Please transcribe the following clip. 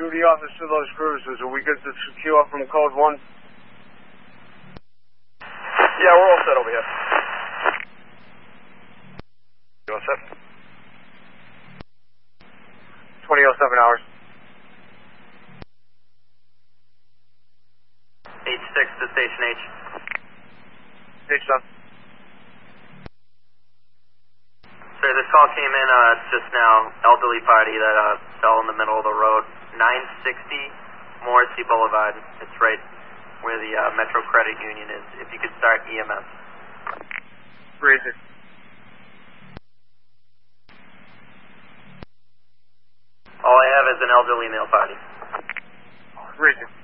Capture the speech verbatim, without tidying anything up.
duty officer to those cruisers. Are we good to secure from code one? Yeah, we're all set over here. You all set? twenty oh seven hours. H six to Station H. H done. Sir, this call came in uh, just now. Elderly party that uh, fell in the middle of the road. nine sixty Morrissey Boulevard. It's right where the uh, Metro Credit Union is. If you could start E M S. Raise it. All I have is an elderly male party. Raise it.